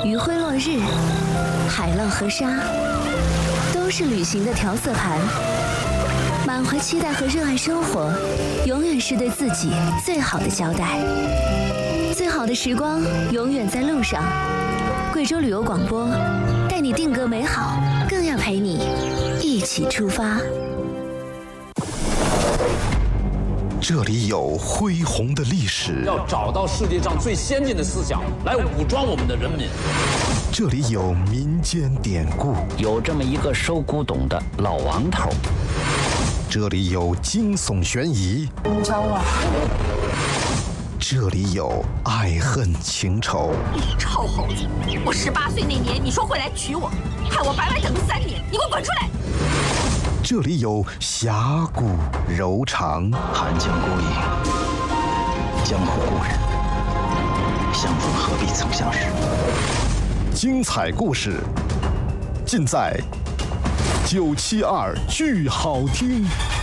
余晖落日，海浪和沙，都是旅行的调色盘。满怀期待和热爱生活，永远是对自己最好的交代。最好的时光永远在路上。贵州旅游广播，带你定格美好，更要陪你一起出发。 这里有恢宏的历史， 要找到世界上最先进的思想来武装我们的人民。 这里有民间典故， 有这么一个收古董的老王头。 这里有惊悚悬疑， 你找我？ 这里有爱恨情仇。 你臭猴子！我18岁那年你说会来娶我，害我白白等了3年，你给我滚出来！ 这里有侠骨柔肠， 寒江孤影，江湖故人，相逢何必曾相识。 精彩故事尽在972剧好听。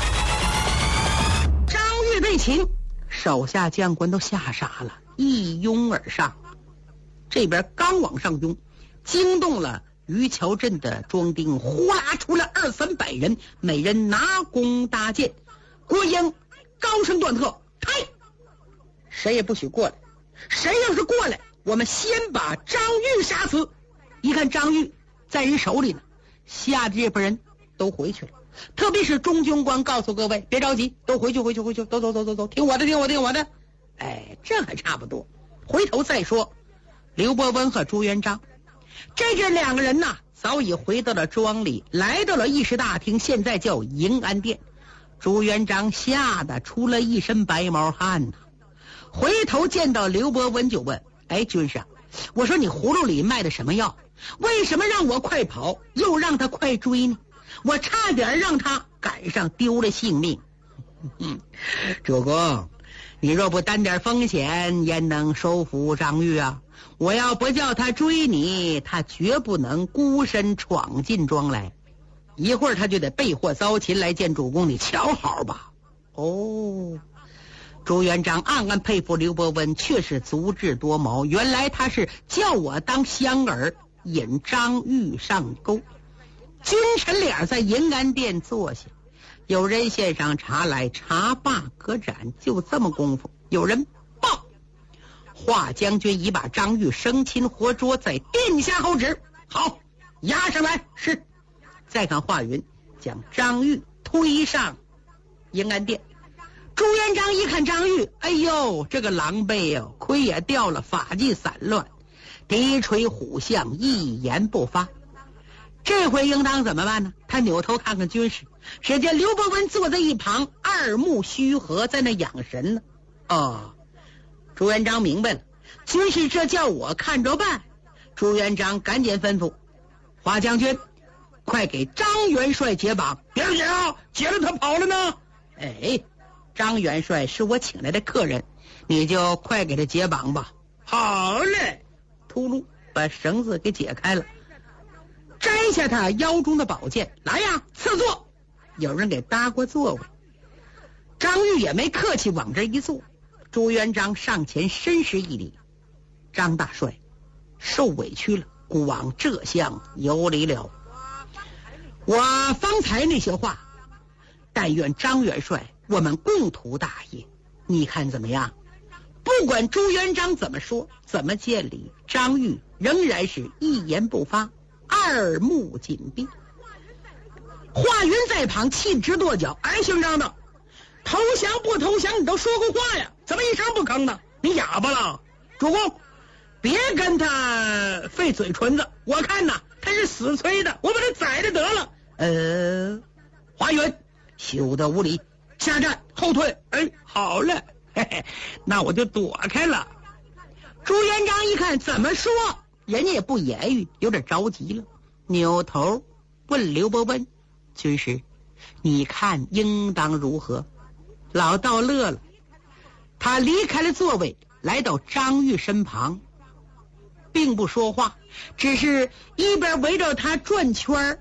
张玉被擒，手下将官都吓傻了，一拥而上。这边刚往上拥，惊动了渔桥镇的庄丁，呼啦出了200-300人，每人拿弓搭箭。郭英高声断喝：开！谁也不许过来，谁要是过来，我们先把张玉杀死。一看张玉在人手里呢，吓得这帮人都回去了。特别是中军官告诉各位，别着急，都回去，走，听我的。哎，这还差不多，回头再说。刘伯温和朱元璋这2个人呐，早已回到了庄里，来到了议事大厅，现在叫迎安殿。朱元璋吓得出了一身白毛汗呐，回头见到刘伯温就问：哎，军师，我说你葫芦里卖的什么药？为什么让我快跑，又让他快追呢？我差点让他赶上丢了性命。主公，你若不担点风险，焉能收服张玉啊？我要不叫他追你，他绝不能孤身闯进庄来。一会儿他就得被祸遭擒来见主公，你瞧好吧。哦，朱元璋暗暗佩服刘伯温，确实足智多谋。原来他是叫我当香饵，引张玉上钩。君臣俩在迎安殿坐下，有人献上茶来，茶罢可盏。就这么功夫，有人报华将军已把张玉生擒活捉，在殿下后旨。好，押上来。是。再看华云将张玉推上迎安殿。朱元璋一看张玉，哎呦，这个狼狈哟，盔也掉了，发髻散乱，低垂虎相，一言不发。这回应当怎么办呢？他扭头看看军士，只见刘伯温坐在一旁，二目虚合，在那养神呢。哦，朱元璋明白了，军士这叫我看着办。朱元璋赶紧吩咐华将军，快给张元帅解绑。别解啊，解了他跑了呢。哎，张元帅是我请来的客人，你就快给他解绑吧。好嘞。秃噜把绳子给解开了，摘下他腰中的宝剑，来呀，赐座。有人给搭过座位，张玉也没客气，往这一坐。朱元璋上前深施一礼：张大帅，受委屈了，孤往这厢有礼了。我方才那些话，但愿张元帅我们共图大业，你看怎么样？不管朱元璋怎么说，怎么见礼，张玉仍然是一言不发，二目紧闭。华云在旁气直跺脚：哎，姓张的，投降不投降你都说过话呀，怎么一声不吭呢？你哑巴了？主公，别跟他费嘴唇子，我看呐他是死催的，我把他宰了得了。华云，休得无礼，下站后退。哎，好了，嘿嘿，那我就躲开了。朱元璋一看怎么说，人家也不言语，有点着急了，扭头问刘伯温：军师，你看应当如何？老道乐了，他离开了座位，来到张玉身旁，并不说话，只是一边围着他转圈，